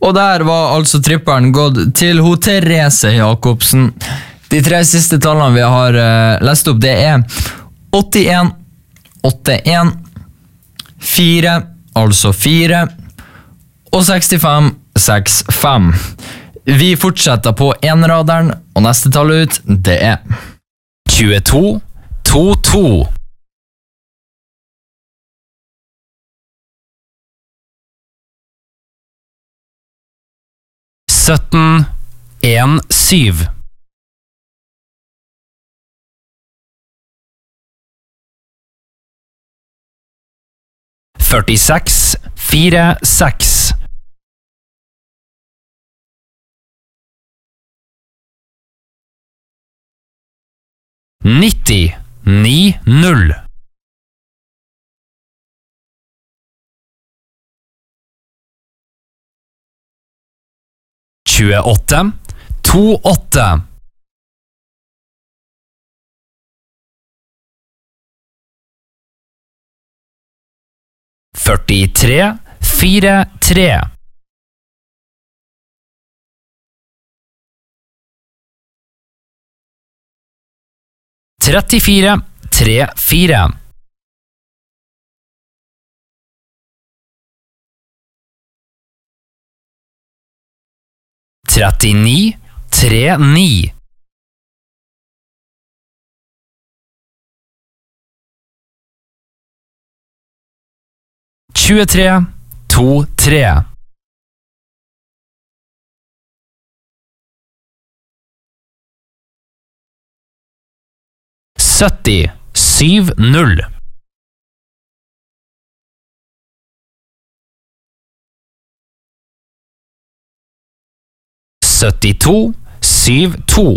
Og der var altså tripperen gått til Therese Jacobsen. De 3 siste tallene vi har lest opp, det 81, 81, 4, altså 4, og 65, 65. Vi fortsetter på enraderen, og neste tall ut, det 22, 22. 17, 1, 7. 46, 4, 6. 90, 9, 0. 28, 2, 8. 43, 4, 3. 34, 3, 4. 39, 3, 9. 23, 2, 3. 70, 7, 0. 72, 7, 2.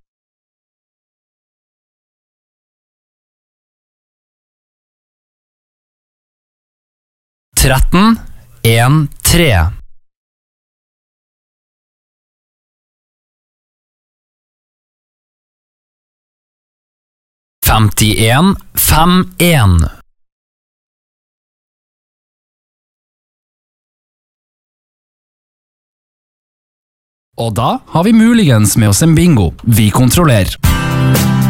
13, 1, 3. 51, 5, 1. 'Og da har vi muligens med oss en bingo. Vi kontrollerer.